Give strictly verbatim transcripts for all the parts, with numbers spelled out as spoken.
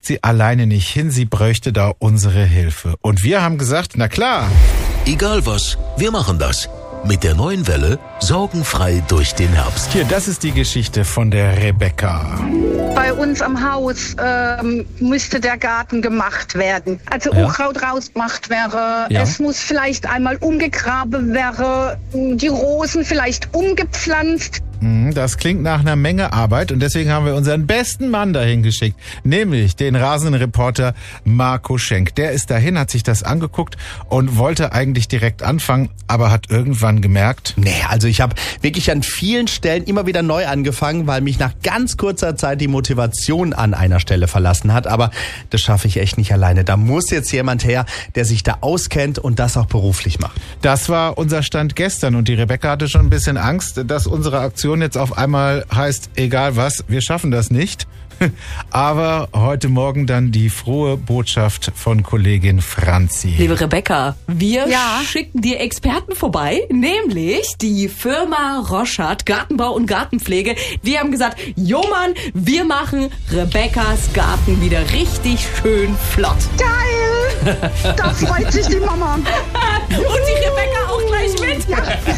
sie alleine nicht hin, sie bräuchte da unsere Hilfe. Und wir haben gesagt, na klar. Egal was, wir machen das. Mit der neuen Welle sorgenfrei durch den Herbst. Hier, das ist die Geschichte von der Rebecca. Bei uns am Haus ähm, müsste der Garten gemacht werden. Also Ja. Unkraut rausgemacht wäre. Ja. Es muss vielleicht einmal umgegraben werden. Die Rosen vielleicht umgepflanzt. Mhm, Das klingt nach einer Menge Arbeit und deswegen haben wir unseren besten Mann dahin geschickt, nämlich den Rasenreporter Marco Schenk. Der ist dahin, hat sich das angeguckt und wollte eigentlich direkt anfangen, aber hat irgendwann gemerkt, Nee, also ich habe wirklich an vielen Stellen immer wieder neu angefangen, weil mich nach ganz kurzer Zeit die Motivation an einer Stelle verlassen hat. Aber das schaffe ich echt nicht alleine. Da muss jetzt jemand her, der sich da auskennt und das auch beruflich macht. das war unser Stand gestern und die Rebecca hatte schon ein bisschen Angst, dass unsere Aktion jetzt auf einmal heißt, egal was, wir schaffen das nicht. Aber heute Morgen dann die frohe Botschaft von Kollegin Franzi. Liebe Rebecca, wir Ja? schicken dir Experten vorbei, nämlich die Firma Roschardt, Gartenbau und Gartenpflege. Die haben gesagt, jo Mann, wir machen Rebeccas Garten wieder richtig schön flott. Geil! Da freut sich die Mama. Und die Rebecca auch gleich mit.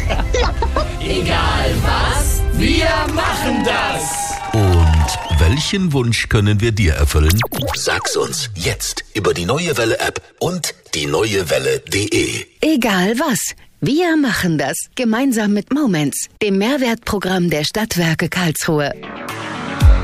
Egal was, wir machen das. Und welchen Wunsch können wir dir erfüllen? Sag's uns jetzt über die Neue Welle App und die neue welle punkt de. Egal was. Wir machen das gemeinsam mit Moments, dem Mehrwertprogramm der Stadtwerke Karlsruhe.